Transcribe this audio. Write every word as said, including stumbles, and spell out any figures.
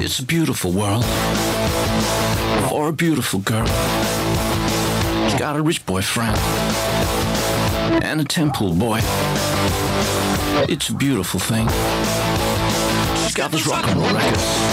It's a beautiful world for a beautiful girl. She's got a rich boyfriend and a temple boy. It's a beautiful thing. She's got those rock and roll records.